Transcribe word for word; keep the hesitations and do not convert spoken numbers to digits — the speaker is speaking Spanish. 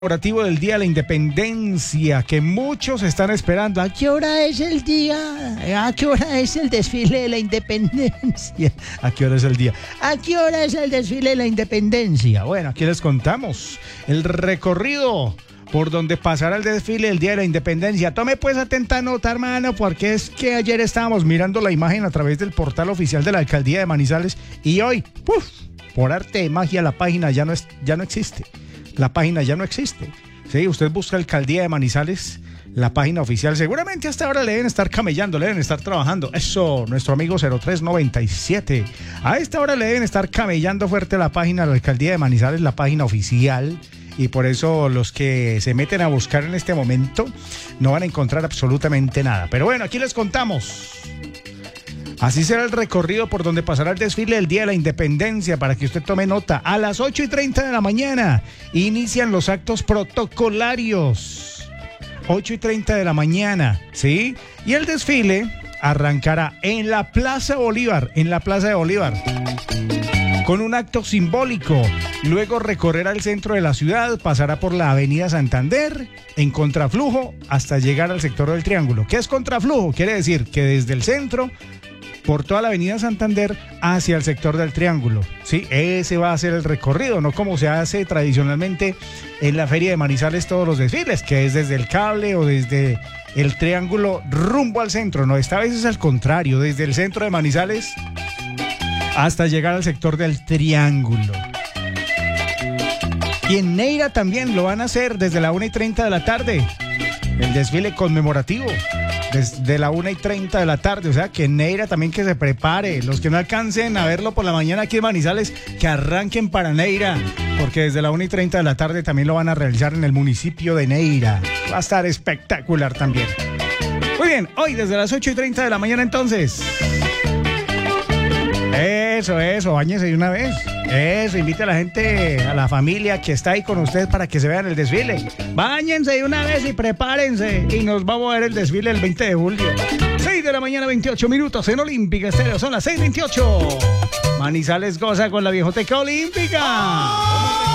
conmemorativo del Día de la Independencia que muchos están esperando. ¿A qué hora es el día? ¿A qué hora es el desfile de la independencia? ¿A qué hora es el día? ¿A qué hora es el desfile de la independencia? Bueno, aquí les contamos el recorrido por donde pasará el desfile del Día de la Independencia. Tome pues atenta nota, hermano, porque es que ayer estábamos mirando la imagen a través del portal oficial de la Alcaldía de Manizales y hoy, ¡puf!, por arte de magia, la página ya no, es, ya no existe. La página ya no existe. Sí, usted busca Alcaldía de Manizales, la página oficial. Seguramente hasta ahora le deben estar camellando, le deben estar trabajando. Eso, nuestro amigo cero tres noventa y siete. A esta hora le deben estar camellando fuerte la página de la Alcaldía de Manizales, la página oficial. Y por eso los que se meten a buscar en este momento no van a encontrar absolutamente nada. Pero bueno, aquí les contamos. Así será el recorrido por donde pasará el desfile del Día de la Independencia, para que usted tome nota. A las ocho y treinta de la mañana inician los actos protocolarios. ocho y treinta de la mañana, ¿sí? Y el desfile arrancará en la Plaza Bolívar, en la Plaza de Bolívar, con un acto simbólico. Luego recorrerá el centro de la ciudad, pasará por la Avenida Santander en contraflujo hasta llegar al sector del Triángulo. ¿Qué es contraflujo? Quiere decir que desde el centro, por toda la Avenida Santander hacia el sector del Triángulo, ¿sí? Ese va a ser el recorrido, no como se hace tradicionalmente en la Feria de Manizales todos los desfiles, que es desde el Cable o desde el Triángulo rumbo al centro. No, esta vez es al contrario, desde el centro de Manizales hasta llegar al sector del Triángulo. Y en Neira también lo van a hacer desde la una y treinta de la tarde, el desfile conmemorativo. Desde la una y treinta de la tarde, o sea que en Neira también que se prepare. Los que no alcancen a verlo por la mañana aquí en Manizales, que arranquen para Neira, porque desde la una y treinta de la tarde también lo van a realizar en el municipio de Neira. Va a estar espectacular también. Muy bien, hoy desde las ocho y treinta de la mañana entonces. Eso, eso, báñese de una vez. Eso, invite a la gente, a la familia que está ahí con ustedes para que se vean el desfile. Báñense de una vez y prepárense. Y nos vamos a ver el desfile el veinte de julio. seis de la mañana, veintiocho minutos en Olímpica Estéreo. Son las seis veintiocho. Manizales goza con la Viejoteca Olímpica.